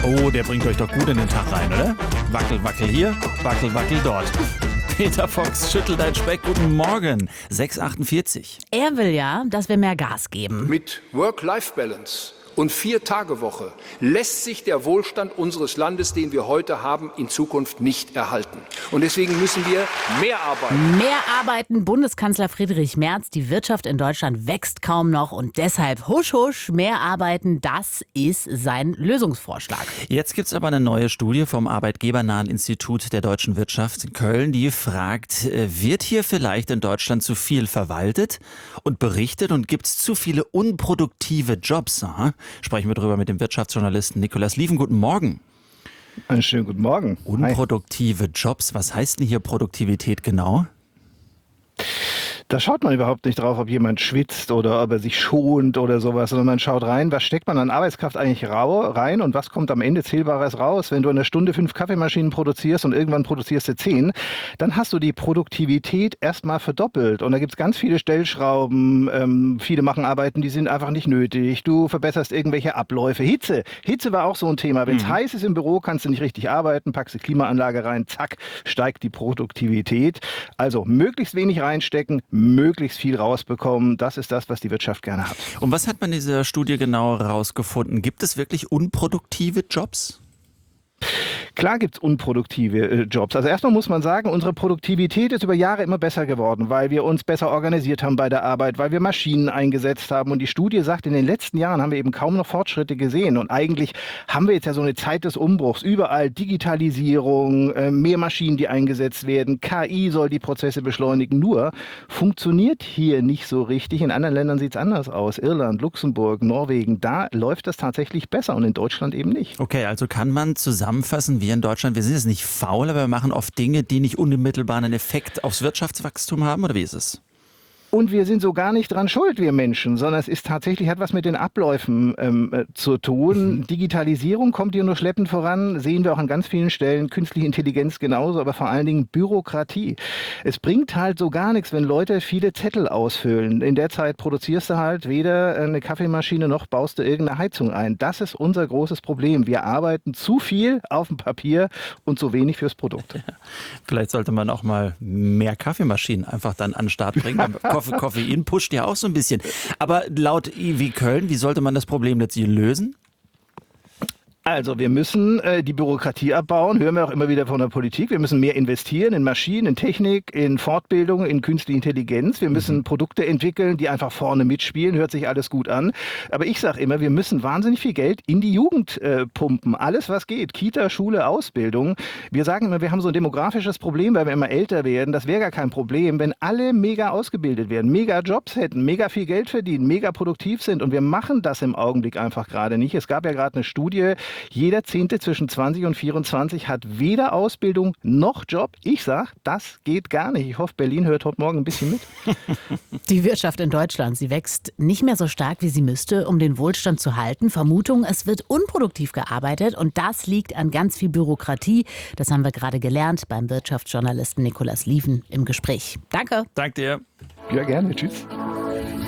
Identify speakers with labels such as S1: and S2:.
S1: Oh, der bringt euch doch gut in den Tag rein, oder? Wackel, wackel hier, wackel, wackel dort. Peter Fox schüttelt ein Speck. Guten Morgen. 6:48.
S2: Er will ja, dass wir mehr Gas geben.
S3: Mit Work-Life-Balance und 4-Tage-Woche lässt sich der Wohlstand unseres Landes, den wir heute haben, in Zukunft nicht erhalten. Und deswegen müssen wir mehr arbeiten.
S2: Mehr arbeiten, Bundeskanzler Friedrich Merz. Die Wirtschaft in Deutschland wächst kaum noch und deshalb husch, husch, mehr arbeiten, das ist sein Lösungsvorschlag.
S1: Jetzt gibt es aber eine neue Studie vom Arbeitgebernahen Institut der deutschen Wirtschaft in Köln, die fragt, wird hier vielleicht in Deutschland zu viel verwaltet und berichtet und gibt es zu viele unproduktive Jobs? Aha. Sprechen wir darüber mit dem Wirtschaftsjournalisten Nikolaus Lieven. Guten Morgen.
S4: Einen schönen guten Morgen.
S1: Unproduktive Jobs, was heißt denn hier Produktivität genau?
S4: Da schaut man überhaupt nicht drauf, ob jemand schwitzt oder ob er sich schont oder sowas, sondern man schaut rein, was steckt man an Arbeitskraft eigentlich rein und was kommt am Ende Zählbares raus. Wenn du in einer Stunde 5 Kaffeemaschinen produzierst und irgendwann produzierst du 10, dann hast du die Produktivität erstmal verdoppelt. Und da gibt es ganz viele Stellschrauben, viele machen Arbeiten, die sind einfach nicht nötig. Du verbesserst irgendwelche Abläufe. Hitze war auch so ein Thema. Wenn es heiß ist im Büro, kannst du nicht richtig arbeiten, packst die Klimaanlage rein, zack, steigt die Produktivität. Also möglichst wenig reinstecken, möglichst viel rausbekommen. Das ist das, was die Wirtschaft gerne hat.
S1: Und was hat man in dieser Studie genau herausgefunden? Gibt es wirklich unproduktive Jobs?
S4: Klar gibt's unproduktive Jobs. Also erstmal muss man sagen, unsere Produktivität ist über Jahre immer besser geworden, weil wir uns besser organisiert haben bei der Arbeit, weil wir Maschinen eingesetzt haben. Und die Studie sagt, in den letzten Jahren haben wir eben kaum noch Fortschritte gesehen. Und eigentlich haben wir jetzt ja so eine Zeit des Umbruchs. Überall Digitalisierung, mehr Maschinen, die eingesetzt werden. KI soll die Prozesse beschleunigen. Nur funktioniert hier nicht so richtig. In anderen Ländern sieht's anders aus. Irland, Luxemburg, Norwegen, da läuft das tatsächlich besser und in Deutschland eben nicht.
S1: Okay, also kann man zusammenfassen, wir in Deutschland, wir sind jetzt nicht faul, aber wir machen oft Dinge, die nicht unmittelbar einen Effekt aufs Wirtschaftswachstum haben, oder wie ist es?
S4: Und wir sind so gar nicht dran schuld, wir Menschen, sondern es ist tatsächlich, hat was mit den Abläufen zu tun. Digitalisierung kommt hier nur schleppend voran, sehen wir auch an ganz vielen Stellen, künstliche Intelligenz genauso, aber vor allen Dingen Bürokratie. Es bringt halt so gar nichts, wenn Leute viele Zettel ausfüllen. In der Zeit produzierst du halt weder eine Kaffeemaschine noch baust du irgendeine Heizung ein. Das ist unser großes Problem. Wir arbeiten zu viel auf dem Papier und zu wenig fürs Produkt.
S1: Ja, vielleicht sollte man auch mal mehr Kaffeemaschinen einfach dann an den Start bringen. Koffein pusht ja auch so ein bisschen. Aber laut IW Köln, wie sollte man das Problem letztlich lösen?
S4: Also wir müssen die Bürokratie abbauen, hören wir auch immer wieder von der Politik. Wir müssen mehr investieren in Maschinen, in Technik, in Fortbildung, in künstliche Intelligenz. Wir müssen Produkte entwickeln, die einfach vorne mitspielen, hört sich alles gut an. Aber ich sage immer, wir müssen wahnsinnig viel Geld in die Jugend pumpen. Alles, was geht, Kita, Schule, Ausbildung. Wir sagen immer, wir haben so ein demografisches Problem, weil wir immer älter werden. Das wäre gar kein Problem, wenn alle mega ausgebildet werden, mega Jobs hätten, mega viel Geld verdienen, mega produktiv sind. Und wir machen das im Augenblick einfach gerade nicht. Es gab ja gerade eine Studie, jeder Zehnte zwischen 20 und 24 hat weder Ausbildung noch Job. Ich sag, das geht gar nicht. Ich hoffe, Berlin hört heute Morgen ein bisschen mit.
S2: Die Wirtschaft in Deutschland, sie wächst nicht mehr so stark, wie sie müsste, um den Wohlstand zu halten. Vermutung, es wird unproduktiv gearbeitet und das liegt an ganz viel Bürokratie. Das haben wir gerade gelernt beim Wirtschaftsjournalisten Nikolaus Lieven im Gespräch. Danke.
S1: Danke dir.
S4: Ja, gerne. Tschüss.